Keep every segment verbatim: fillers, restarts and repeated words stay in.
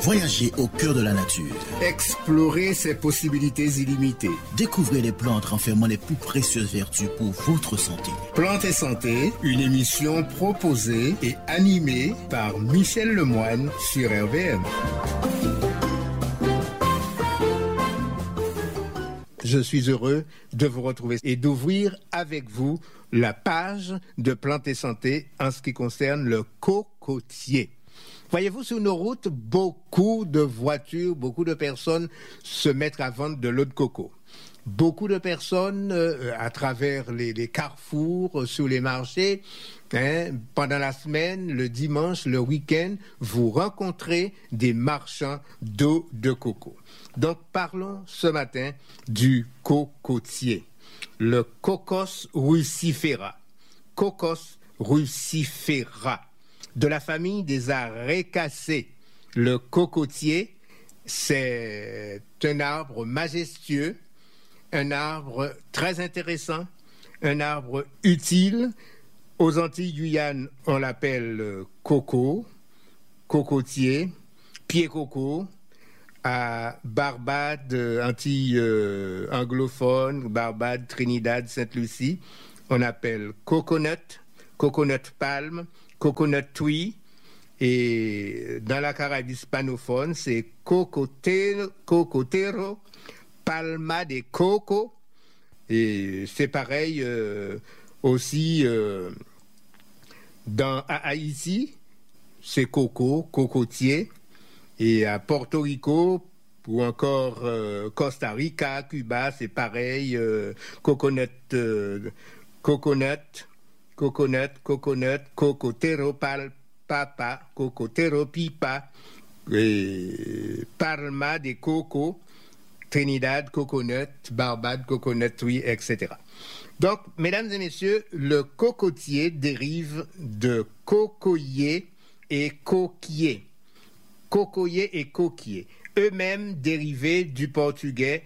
Voyagez au cœur de la nature. Explorez ses possibilités illimitées. Découvrez les plantes renfermant les plus précieuses vertus pour votre santé. Plantes et santé, une émission proposée et animée par Michel Lemoine sur R V M. Je suis heureux de vous retrouver et d'ouvrir avec vous la page de Plantes et santé en ce qui concerne le cocotier. Voyez-vous, sur nos routes, beaucoup de voitures, beaucoup de personnes se mettent à vendre de l'eau de coco. Beaucoup de personnes, euh, à travers les, les carrefours, euh, sur les marchés, hein, pendant la semaine, le dimanche, le week-end, vous rencontrez des marchands d'eau de coco. Donc, parlons ce matin du cocotier, le Cocos russifera. Cocos russifera, de la famille des Arécacées. Le cocotier, c'est un arbre majestueux, un arbre très intéressant, un arbre utile. Aux Antilles Guyane, on l'appelle coco, cocotier, pied coco. À Barbade, Antilles euh, anglophones, Barbade, Trinidad, Sainte-Lucie, on appelle coconut, coconut palme, coconut tree. Et dans la Caraïbe hispanophone, c'est cocotero, cocotero, palma de coco. Et c'est pareil euh, aussi euh, dans, à Haïti, c'est coco, cocotier. Et à Porto Rico, ou encore euh, Costa Rica, Cuba, c'est pareil, euh, coconut, euh, coconut, coconut, coconut, cocotero, pal, papa, cocotero, pipa, et palma de coco, Trinidad, coconut, Barbade, coconut, oui, et cetera. Donc, mesdames et messieurs, le cocotier dérive de cocoyer et coquier. Cocoyer et coquier, eux-mêmes dérivés du portugais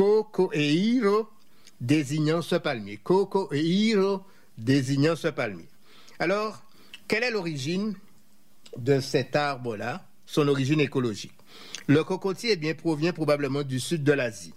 cocoeiro, désignant ce palmier. Cocoeiro, désignant ce palmier. Alors, quelle est l'origine de cet arbre-là, son origine écologique? Le cocotier eh bien, provient probablement du sud de l'Asie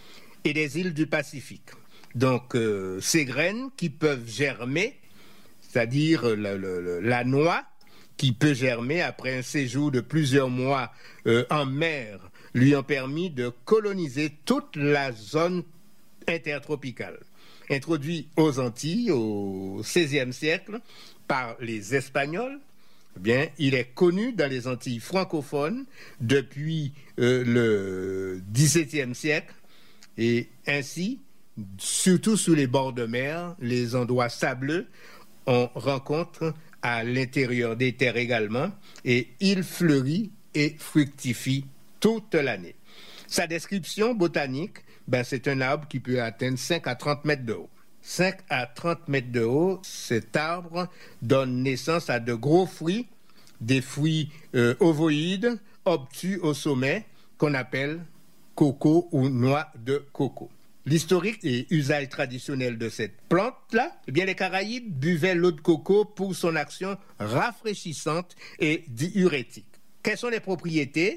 et des îles du Pacifique. Donc, euh, ces graines qui peuvent germer, c'est-à-dire le, le, le, la noix, qui peut germer après un séjour de plusieurs mois euh, en mer, lui ont permis de coloniser toute la zone intertropicale. Introduit aux Antilles au seizième siècle par les Espagnols, eh bien, il est connu dans les Antilles francophones depuis euh, le dix-septième siècle et ainsi, surtout sous les bords de mer, les endroits sableux, on rencontre à l'intérieur des terres également, et il fleurit et fructifie toute l'année. Sa description botanique, ben, c'est un arbre qui peut atteindre cinq à trente mètres de haut. cinq à trente mètres de haut, cet arbre donne naissance à de gros fruits, des fruits euh, ovoïdes, obtus au sommet, qu'on appelle coco ou noix de coco. L'historique et usage traditionnel de cette plante-là, eh bien les Caraïbes buvaient l'eau de coco pour son action rafraîchissante et diurétique. Quelles sont les propriétés?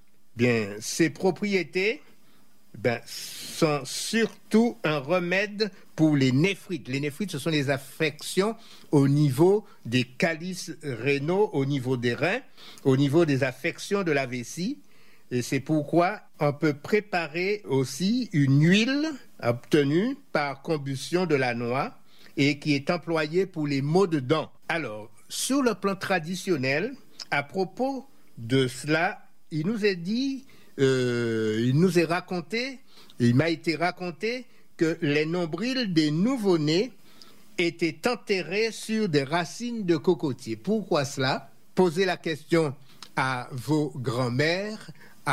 Bien, ces propriétés ben, sont surtout un remède pour les néphrites. Les néphrites, ce sont les affections au niveau des calices rénaux, au niveau des reins, au niveau des affections de la vessie. Et c'est pourquoi on peut préparer aussi une huile obtenue par combustion de la noix et qui est employée pour les maux de dents. Alors, sur le plan traditionnel, à propos de cela, il nous est dit, euh, il nous est raconté, il m'a été raconté que les nombrils des nouveau-nés étaient enterrés sur des racines de cocotier. Pourquoi cela? Posez la question à vos grands-mères,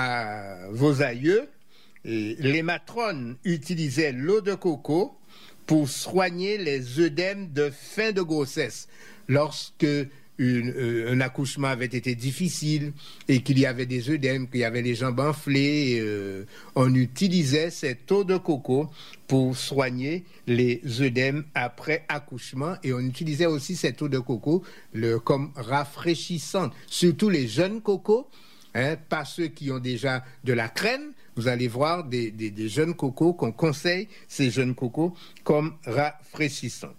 à vos aïeux. Et les matrones utilisaient l'eau de coco pour soigner les œdèmes de fin de grossesse. Lorsque une, euh, un accouchement avait été difficile et qu'il y avait des œdèmes, qu'il y avait les jambes enflées, euh, on utilisait cette eau de coco pour soigner les œdèmes après accouchement, et on utilisait aussi cette eau de coco le, comme rafraîchissante. Surtout les jeunes cocos, hein, pas ceux qui ont déjà de la crème. Vous allez voir des, des, des jeunes cocos qu'on conseille, ces jeunes cocos, comme rafraîchissants.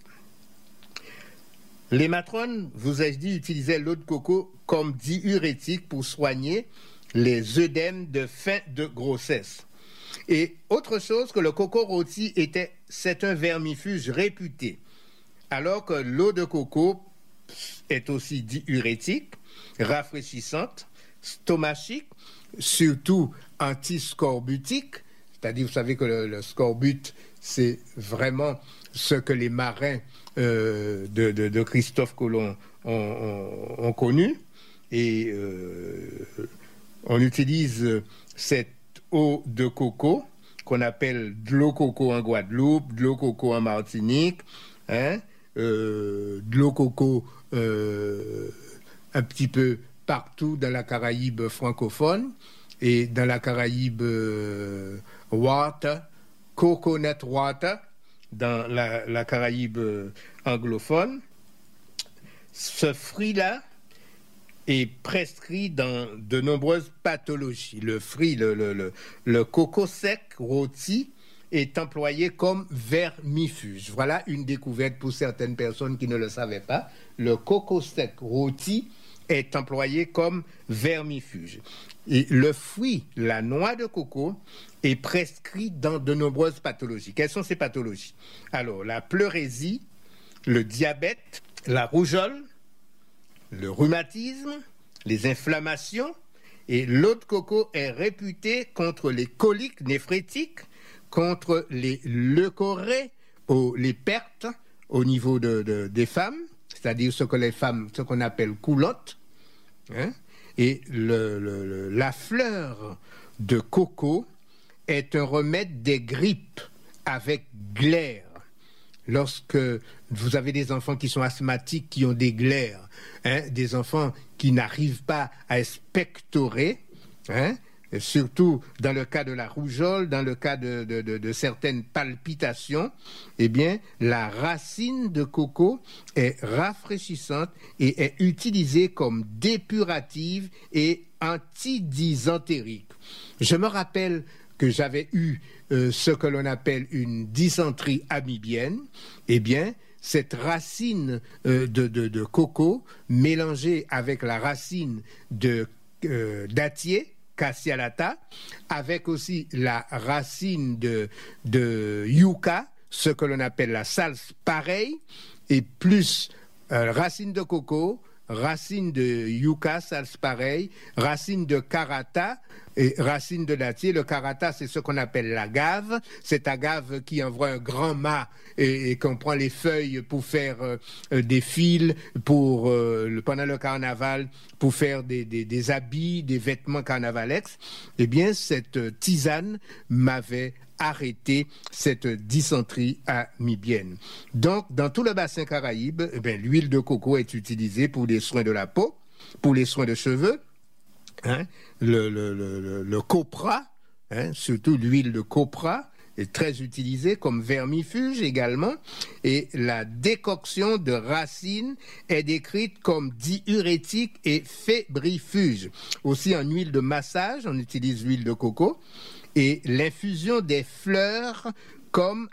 Les matrones, vous ai-je dit, utilisaient l'eau de coco comme diurétique pour soigner les œdèmes de fin de grossesse. Et autre chose que le coco rôti était, c'est un vermifuge réputé, alors que l'eau de coco est aussi diurétique, rafraîchissante, stomachique, surtout antiscorbutique, c'est-à-dire, vous savez que le, le scorbut, c'est vraiment ce que les marins euh, de, de, de Christophe Colomb ont, ont, ont connu, et euh, on utilise cette eau de coco qu'on appelle de l'eau coco en Guadeloupe, de l'eau coco en Martinique, hein, euh, de l'eau coco euh, un petit peu partout dans la Caraïbe francophone et dans la Caraïbe euh, water, coconut water, dans la, la Caraïbe anglophone. Ce fruit-là est prescrit dans de nombreuses pathologies. Le fruit, le, le, le, le coco sec rôti est employé comme vermifuge. Voilà une découverte pour certaines personnes qui ne le savaient pas. Le coco sec rôti est employé comme vermifuge. Et le fruit, la noix de coco, est prescrit dans de nombreuses pathologies. Quelles sont ces pathologies? Alors, la pleurésie, le diabète, la rougeole, le rhumatisme, les inflammations, et l'eau de coco est réputée contre les coliques néphrétiques, contre les leucorrhées, les pertes au niveau de, de, des femmes, c'est-à-dire ce que les femmes, ce qu'on appelle coulantes, hein? Et le, le, le, la fleur de coco est un remède des grippes avec glaire. Lorsque vous avez des enfants qui sont asthmatiques, qui ont des glaires, hein, des enfants qui n'arrivent pas à expectorer, hein, surtout dans le cas de la rougeole, dans le cas de, de, de, de certaines palpitations, eh bien, la racine de coco est rafraîchissante et est utilisée comme dépurative et antidysentérique. Je me rappelle que j'avais eu euh, ce que l'on appelle une dysenterie amibienne. Eh bien, cette racine euh, de, de, de coco mélangée avec la racine de euh, dattier, Cassia lata, avec aussi la racine de, de yucca, ce que l'on appelle la salse pareille, et plus euh, racine de coco, racine de yucca, salse pareille, racine de karata et racine de dattier. Le karata, c'est ce qu'on appelle l'agave. Cette agave qui envoie un grand mât et, et qu'on prend les feuilles pour faire euh, des fils pour, euh, pendant le carnaval, pour faire des, des, des habits, des vêtements carnavalex. Eh bien, cette tisane m'avait arrêter cette dysenterie amibienne. Donc, dans tout le bassin Caraïbe, eh bien, l'huile de coco est utilisée pour les soins de la peau, pour les soins de cheveux, hein, le, le, le, le copra, hein, surtout l'huile de copra, est très utilisée comme vermifuge également, et la décoction de racines est décrite comme diurétique et fébrifuge. Aussi, en huile de massage, on utilise l'huile de coco, et l'infusion des fleurs comme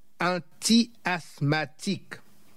anti-asthmatique.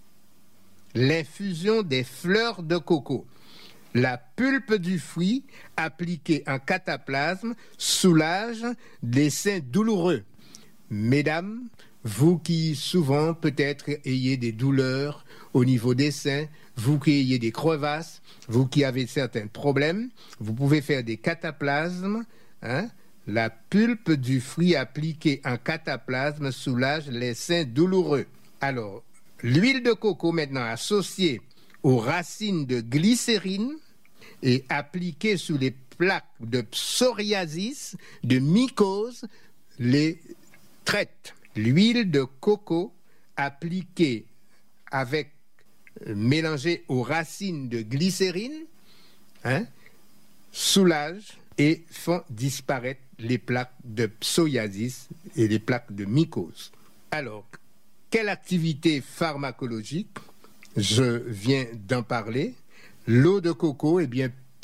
L'infusion des fleurs de coco. La pulpe du fruit appliquée en cataplasme soulage les seins douloureux. Mesdames, vous qui souvent peut-être ayez des douleurs au niveau des seins, vous qui ayez des crevasses, vous qui avez certains problèmes, vous pouvez faire des cataplasmes, hein? La pulpe du fruit appliquée en cataplasme soulage les seins douloureux. Alors, l'huile de coco maintenant associée aux racines de glycérine et appliquée sous les plaques de psoriasis, de mycose, les traite. L'huile de coco appliquée avec, euh, mélangée aux racines de glycérine, hein, soulage et font disparaître les plaques de psoriasis et les plaques de mycose. Alors, quelle activité pharmacologique? Je viens d'en parler. L'eau de coco, eh bien, peut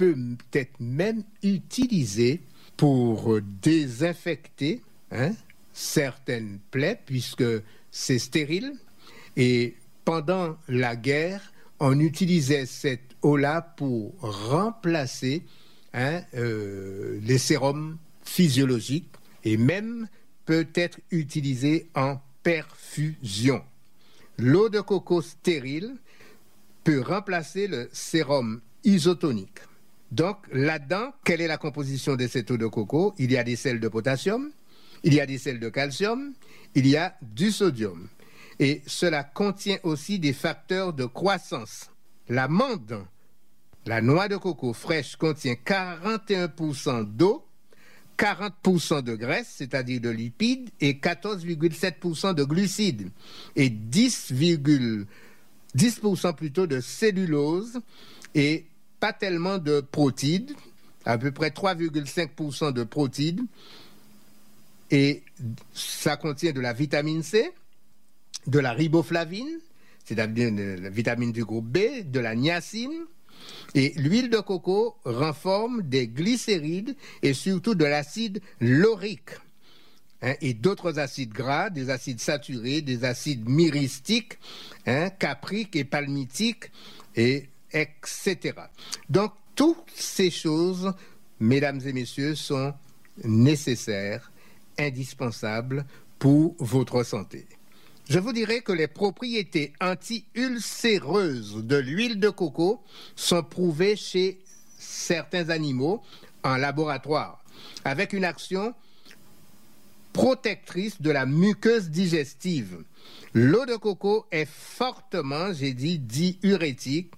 peut être même utilisé pour désinfecter hein, certaines plaies, puisque c'est stérile. Et pendant la guerre, on utilisait cette eau-là pour remplacer hein, euh, les sérums physiologiques et même peut être utilisée en perfusion. L'eau de coco stérile peut remplacer le sérum isotonique. Donc là-dedans, quelle est la composition de cette eau de coco? Il y a des sels de potassium, il y a des sels de calcium, il y a du sodium. Et cela contient aussi des facteurs de croissance. L'amande, la noix de coco fraîche, contient quarante et un pour cent d'eau, quarante pour cent de graisse, c'est-à-dire de lipides, et quatorze virgule sept pour cent de glucides, et dix virgule dix pour cent plutôt de cellulose, et pas tellement de protides, à peu près trois virgule cinq pour cent de protides, et ça contient de la vitamine C, de la riboflavine, c'est-à-dire de la vitamine du groupe B, de la niacine, et l'huile de coco renforme des glycérides et surtout de l'acide laurique hein, et d'autres acides gras, des acides saturés, des acides myristiques, hein, capriques et palmitiques, et et cetera. Donc, toutes ces choses, mesdames et messieurs, sont nécessaires, indispensables pour votre santé. Je vous dirais que les propriétés anti-ulcéreuses de l'huile de coco sont prouvées chez certains animaux en laboratoire, avec une action protectrice de la muqueuse digestive. L'eau de coco est fortement, j'ai dit, diurétique,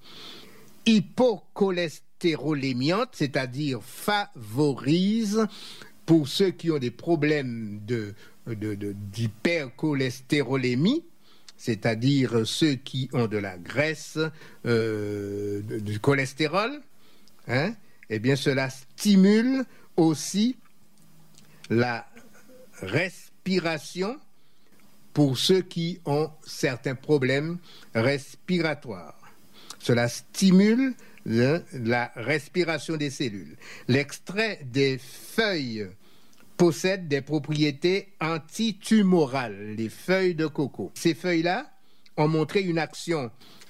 hypocholestérolémiante, c'est-à-dire favorise, pour ceux qui ont des problèmes de, de, de, d'hypercholestérolémie, c'est-à-dire ceux qui ont de la graisse, euh, de, du cholestérol, hein, eh bien cela stimule aussi la respiration pour ceux qui ont certains problèmes respiratoires. Cela stimule le, la respiration des cellules. L'extrait des feuilles possède des propriétés antitumorales, les feuilles de coco. Ces feuilles-là ont montré une action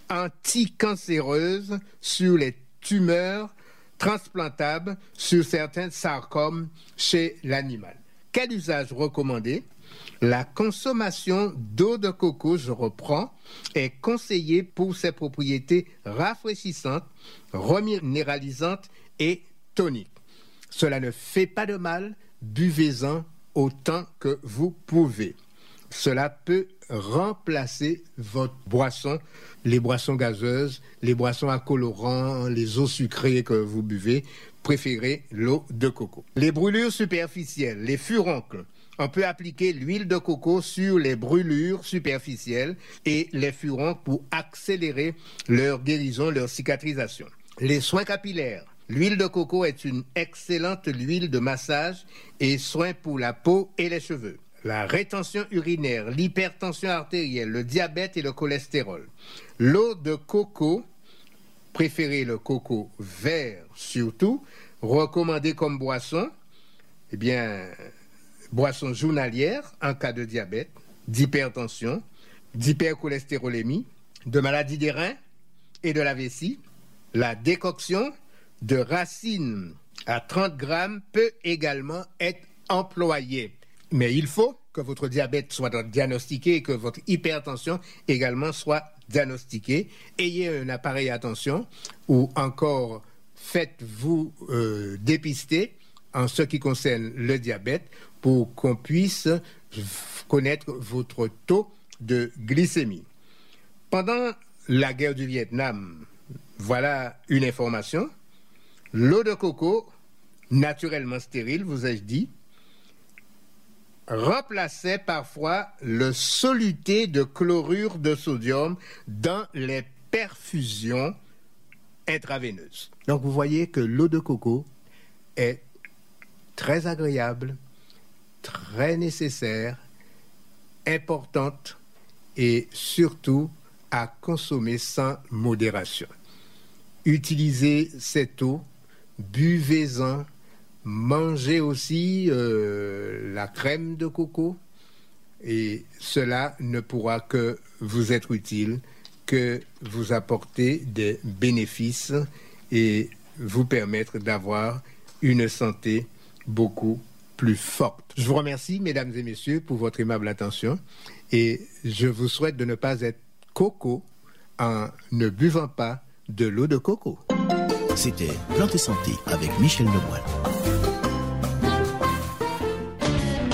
anticancéreuse sur les tumeurs transplantables sur certains sarcomes chez l'animal. Quel usage recommandé? La consommation d'eau de coco, je reprends, est conseillée pour ses propriétés rafraîchissantes, reminéralisantes et toniques. Cela ne fait pas de mal, buvez-en autant que vous pouvez. Cela peut remplacer votre boisson, les boissons gazeuses, les boissons à colorant, les eaux sucrées que vous buvez. Préférez l'eau de coco. Les brûlures superficielles, les furoncles. On peut appliquer l'huile de coco sur les brûlures superficielles et les furoncles pour accélérer leur guérison, leur cicatrisation. Les soins capillaires. L'huile de coco est une excellente huile de massage et soin pour la peau et les cheveux. La rétention urinaire, l'hypertension artérielle, le diabète et le cholestérol. L'eau de coco, préférez le coco vert surtout, recommandé comme boisson, eh bien, boisson journalière en cas de diabète, d'hypertension, d'hypercholestérolémie, de maladie des reins et de la vessie. La décoction de racines à trente grammes peut également être employée. Mais il faut que votre diabète soit diagnostiqué et que votre hypertension également soit diagnostiquée. Ayez un appareil à tension ou encore faites-vous euh, dépister en ce qui concerne le diabète pour qu'on puisse connaître votre taux de glycémie. Pendant la guerre du Vietnam, voilà une information. L'eau de coco, naturellement stérile, vous ai-je dit, remplaçait parfois le soluté de chlorure de sodium dans les perfusions intraveineuses. Donc vous voyez que l'eau de coco est très agréable, très nécessaire, importante et surtout à consommer sans modération. Utilisez cette eau buvez-en, mangez aussi euh, la crème de coco, et cela ne pourra que vous être utile, que vous apporter des bénéfices et vous permettre d'avoir une santé beaucoup plus forte. Je vous remercie, mesdames et messieurs, pour votre aimable attention, et je vous souhaite de ne pas être coco en ne buvant pas de l'eau de coco. C'était Plantes et Santé avec Michel Leboine.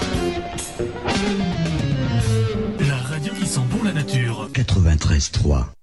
La radio qui sent bon la nature. quatre-vingt-treize trois.